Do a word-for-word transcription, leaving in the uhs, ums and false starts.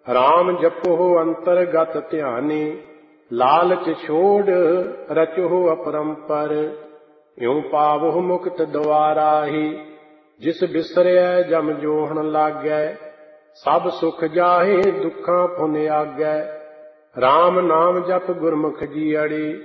ਰਾਮ ਜਪੋ ਅੰਤਰਗਤ ਧਿਆਨੀ, ਲਾਲਚ ਛੋੜ ਰਚੋ ਅਪਰੰਪਰ। ਇਉ ਪਾਵਹੁ ਮੁਕਤ ਦੁਆਰਾ ਹੀ, ਜਿਸ ਬਿਸਰਿਐ ਜਮ ਜੋਹਣ ਲਾਗੈ। ਸਭ ਸੁਖ ਜਾਹੇ ਦੁੱਖਾਂ ਪੁਨ ਆਗੈ, ਰਾਮ ਨਾਮ ਜਪ ਗੁਰਮੁਖ ਜੀਅੜੀ।